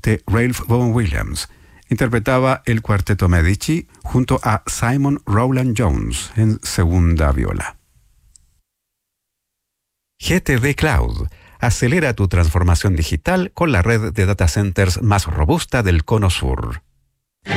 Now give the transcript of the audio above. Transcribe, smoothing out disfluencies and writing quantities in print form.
de Ralph Vaughan Williams. Interpretaba el Cuarteto Medici junto a Simon Rowland Jones en segunda viola. GTD Cloud. Acelera tu transformación digital con la red de data centers más robusta del Cono Sur.